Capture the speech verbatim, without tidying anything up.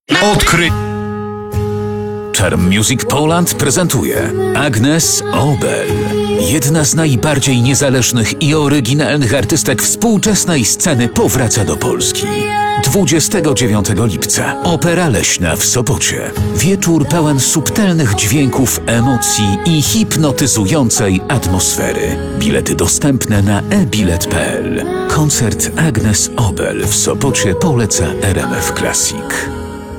Odkry... Charm Music Poland prezentuje Agnes Obel. Jedna z najbardziej niezależnych i oryginalnych artystek współczesnej sceny powraca do Polski. dwudziestego dziewiątego lipca Opera Leśna w Sopocie. Wieczór pełen subtelnych dźwięków, emocji i hipnotyzującej atmosfery. Bilety dostępne na e bilet kropka p l. Koncert Agnes Obel w Sopocie poleca R M F Classic.